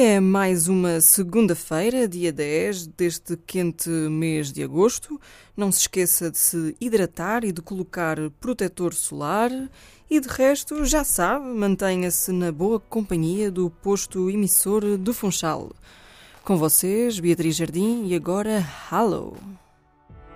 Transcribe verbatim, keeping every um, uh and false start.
é mais uma segunda-feira, dia dez deste quente mês de agosto. Não se esqueça de se hidratar e de colocar protetor solar. E de resto, já sabe, mantenha-se na boa companhia do posto emissor do Funchal. Com vocês, Beatriz Jardim, e agora, Hello!